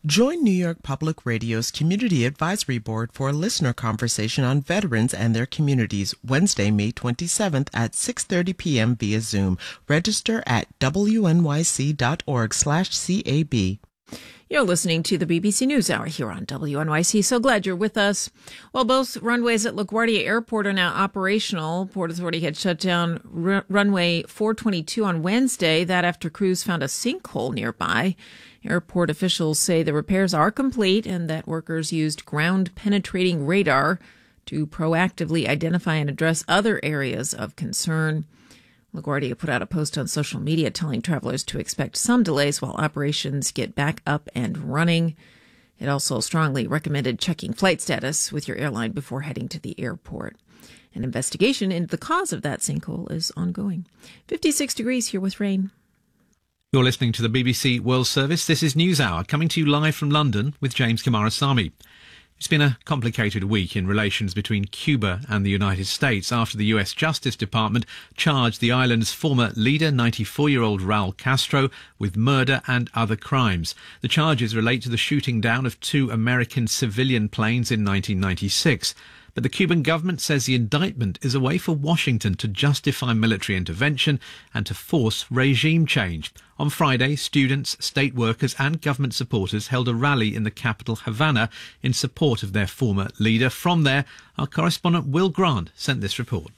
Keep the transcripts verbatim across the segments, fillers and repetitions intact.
Join New York Public Radio's Community Advisory Board for a listener conversation on veterans and their communities Wednesday, May twenty-seventh at six thirty p.m. via Zoom. Register at w n y c dot org slash c a b. You're listening to the B B C News Hour here on W N Y C. So glad you're with us. Well, both runways at LaGuardia Airport are now operational. Port Authority had shut down r- runway four twenty-two on Wednesday, that after crews found a sinkhole nearby. Airport officials say the repairs are complete and that workers used ground-penetrating radar to proactively identify and address other areas of concern. LaGuardia put out a post on social media telling travelers to expect some delays while operations get back up and running. It also strongly recommended checking flight status with your airline before heading to the airport. An investigation into the cause of that sinkhole is ongoing. fifty-six degrees here with rain. You're listening to the B B C World Service. This is NewsHour, coming to you live from London with James Kamarasamy. It's been a complicated week in relations between Cuba and the United States after the U S Justice Department charged the island's former leader, ninety-four-year-old Raul Castro, with murder and other crimes. The charges relate to the shooting down of two American civilian planes in nineteen ninety-six. But the Cuban government says the indictment is a way for Washington to justify military intervention and to force regime change. On Friday, students, state workers and government supporters held a rally in the capital, Havana, in support of their former leader. From there, our correspondent Will Grant sent this report.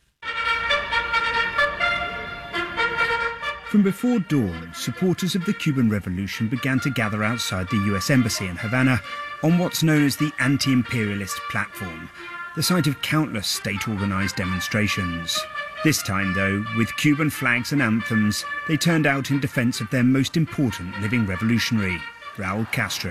From before dawn, supporters of the Cuban Revolution began to gather outside the U S Embassy in Havana on what's known as the anti-imperialist platform, the site of countless state-organised demonstrations. This time, though, with Cuban flags and anthems, they turned out in defence of their most important living revolutionary, Raul Castro.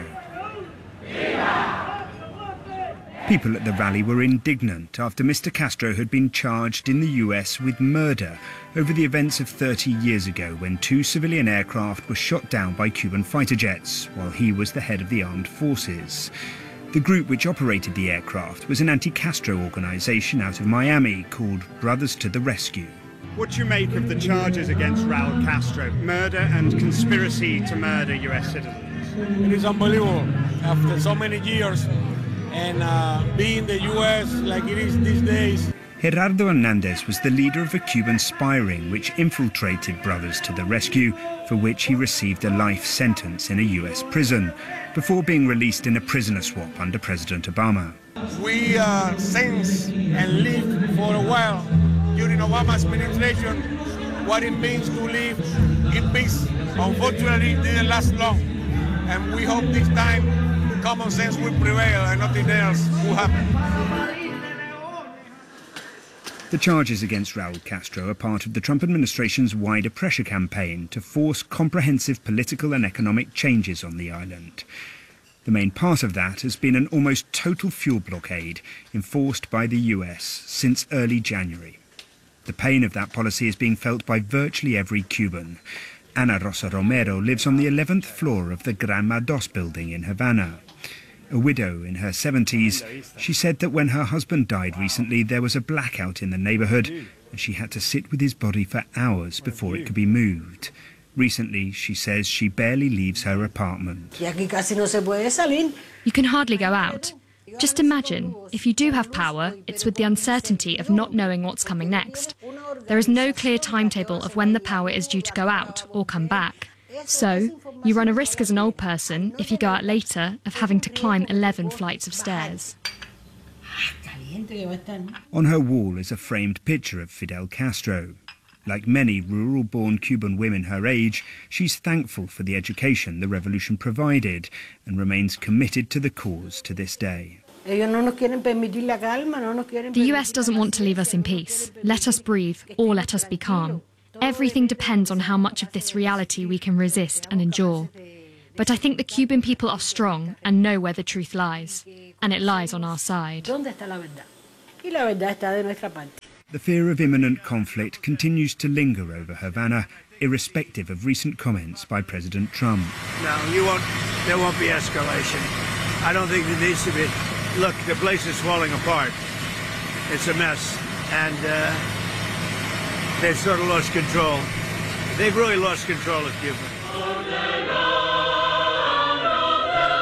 People at the rally were indignant after Mister Castro had been charged in the U S with murder over the events of thirty years ago when two civilian aircraft were shot down by Cuban fighter jets while he was the head of the armed forces. The group which operated the aircraft was an anti-Castro organisation out of Miami called Brothers to the Rescue. What do you make of the charges against Raul Castro? Murder and conspiracy to murder U S citizens. It is unbelievable. After so many years and uh, being the U S like it is these days. Gerardo Hernandez was the leader of a Cuban spy ring which infiltrated Brothers to the Rescue, for which he received a life sentence in a U S prison, before being released in a prisoner swap under President Obama. We uh, sense and live for a while during Obama's administration what it means to live in peace. Unfortunately, it didn't last long, and we hope this time common sense will prevail and nothing else will happen. The charges against Raul Castro are part of the Trump administration's wider pressure campaign to force comprehensive political and economic changes on the island. The main part of that has been an almost total fuel blockade enforced by the U S since early January. The pain of that policy is being felt by virtually every Cuban. Ana Rosa Romero lives on the eleventh floor of the Granma dos building in Havana. A widow in her seventies, she said that when her husband died recently, there was a blackout in the neighbourhood and she had to sit with his body for hours before it could be moved. Recently, she says she barely leaves her apartment. You can hardly go out. Just imagine, if you do have power, it's with the uncertainty of not knowing what's coming next. There is no clear timetable of when the power is due to go out or come back. So, you run a risk as an old person, if you go out later, of having to climb eleven flights of stairs. On her wall is a framed picture of Fidel Castro. Like many rural-born Cuban women her age, she's thankful for the education the revolution provided and remains committed to the cause to this day. The U S doesn't want to leave us in peace. Let us breathe, or let us be calm. Everything depends on how much of this reality we can resist and endure. But I think the Cuban people are strong and know where the truth lies. And it lies on our side. The fear of imminent conflict continues to linger over Havana, irrespective of recent comments by President Trump. No, you won't, there won't be escalation. I don't think there needs to be. Look, the place is falling apart. It's a mess. And uh, they've sort of lost control. They've really lost control of Cuba.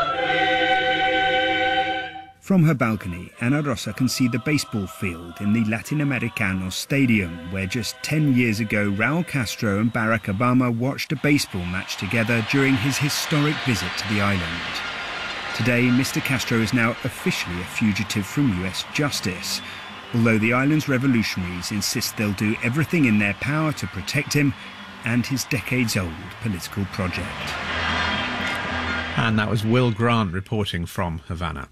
From her balcony, Ana Rosa can see the baseball field in the Latinoamericanos Stadium, where just ten years ago Raul Castro and Barack Obama watched a baseball match together during his historic visit to the island. Today, Mister Castro is now officially a fugitive from U S justice, although the island's revolutionaries insist they'll do everything in their power to protect him and his decades-old political project. And that was Will Grant reporting from Havana.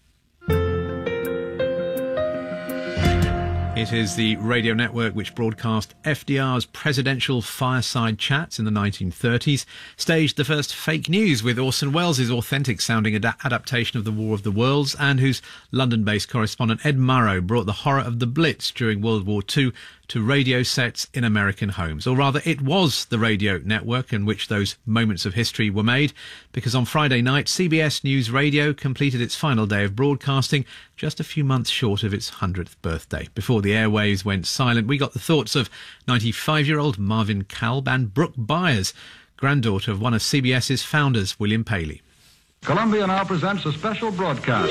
It is the radio network which broadcast F D R's presidential fireside chats in the nineteen thirties, staged the first fake news with Orson Welles' authentic-sounding ad- adaptation of The War of the Worlds, and whose London-based correspondent Ed Murrow brought the horror of the Blitz during World War Two to radio sets in American homes. Or rather, it was the radio network in which those moments of history were made, because on Friday night, C B S News Radio completed its final day of broadcasting, just a few months short of its hundredth birthday. Before the airwaves went silent, we got the thoughts of ninety-five-year-old Marvin Kalb and Brooke Byers, granddaughter of one of CBS's founders, William Paley. Columbia now presents a special broadcast.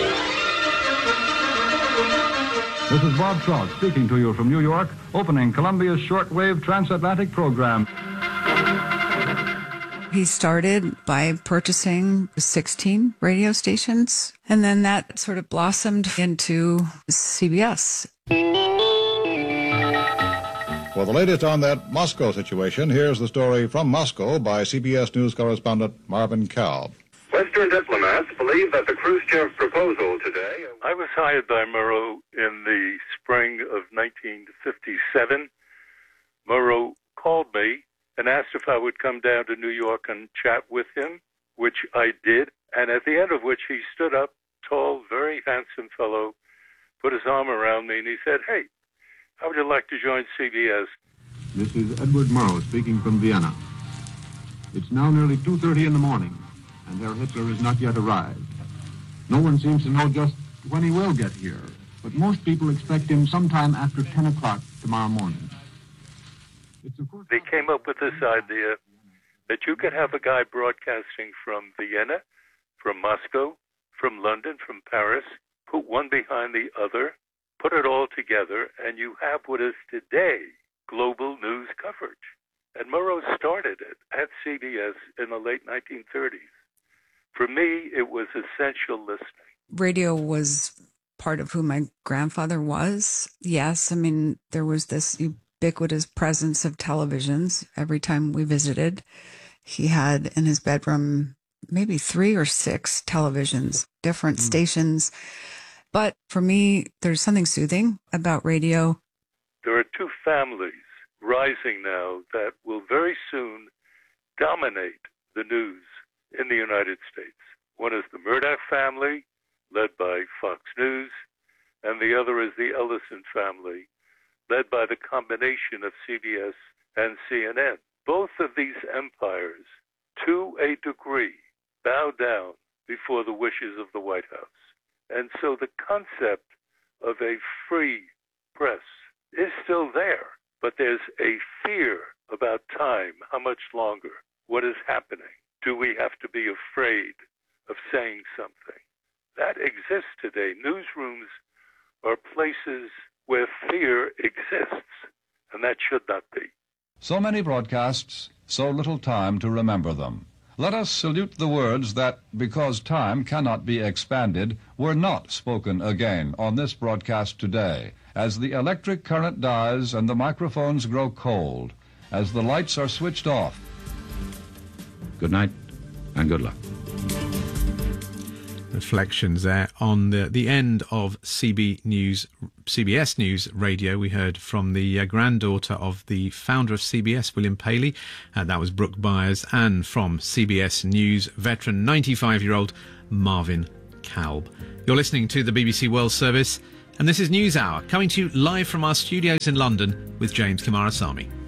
This is Bob Trout speaking to you from New York, opening Columbia's shortwave transatlantic program. He started by purchasing sixteen radio stations, and then that sort of blossomed into C B S. For the latest on that Moscow situation, here's the story from Moscow by C B S News correspondent Marvin Kalb. Western diplomats believe that the Khrushchev proposal today... I was hired by Murrow in the spring of nineteen fifty-seven. Murrow called me and asked if I would come down to New York and chat with him, which I did, and at the end of which he stood up, tall, very handsome fellow, put his arm around me, and he said, "Hey, how would you like to join C B S?" This is Edward Murrow speaking from Vienna. It's now nearly two thirty in the morning, and Herr Hitler has not yet arrived. No one seems to know just when he will get here, but most people expect him sometime after ten o'clock tomorrow morning. They came up with this idea that you could have a guy broadcasting from Vienna, from Moscow, from London, from Paris, put one behind the other, put it all together, and you have what is today global news coverage. And Murrow started it at C B S in the late nineteen thirties. For me, it was essential listening. Radio was part of who my grandfather was. Yes, I mean, there was this ubiquitous presence of televisions every time we visited. He had in his bedroom maybe three or six televisions, different mm. stations. But for me, there's something soothing about radio. There are two families rising now that will very soon dominate the news in the United States. One is the Murdoch family, led by Fox News, and the other is the Ellison family, led by the combination of C B S and C N N. Both of these empires, to a degree, bow down before the wishes of the White House. And so the concept of a free press is still there, but there's a fear about time. How much longer? What is happening? Do we have to be afraid of saying something? That exists today. Newsrooms are places where fear exists, and that should not be. So many broadcasts, so little time to remember them. Let us salute the words that, because time cannot be expanded, were not spoken again on this broadcast today, as the electric current dies and the microphones grow cold, as the lights are switched off. Good night, and good luck. Reflections there on the, the end of C B News, C B S News Radio. We heard from the uh, granddaughter of the founder of C B S, William Paley. Uh, that was Brooke Byers. And from C B S News veteran, ninety-five-year-old Marvin Kalb. You're listening to the B B C World Service, and this is NewsHour, coming to you live from our studios in London with James Coomarasamy.